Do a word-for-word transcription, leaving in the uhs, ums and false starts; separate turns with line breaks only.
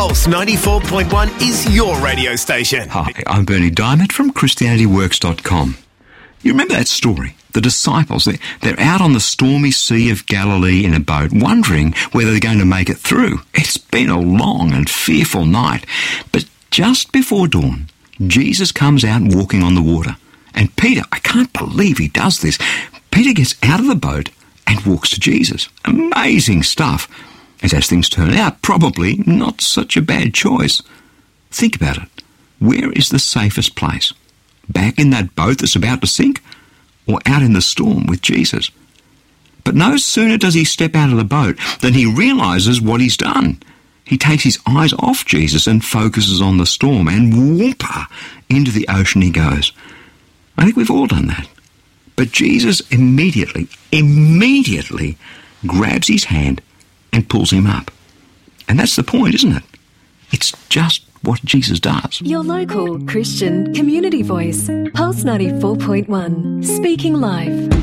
Pulse ninety-four point one is your radio station.
Hi, I'm Bernie Diamond from Christianity Works dot com. You remember that story? The disciples, they're, they're out on the stormy Sea of Galilee in a boat, wondering whether they're going to make it through. It's been a long and fearful night. But just before dawn, Jesus comes out walking on the water. And Peter, I can't believe he does this, Peter gets out of the boat and walks to Jesus. Amazing stuff. And as things turn out, probably not such a bad choice. Think about it. Where is the safest place? Back in that boat that's about to sink? Or out in the storm with Jesus? But no sooner does he step out of the boat than he realises what he's done. He takes his eyes off Jesus and focuses on the storm, and whoompa, into the ocean he goes. I think we've all done that. But Jesus immediately, immediately grabs his hand and pulls him up. And that's the point, isn't it? It's just what Jesus does.
Your local Christian community voice, Pulse ninety-four point one, speaking live.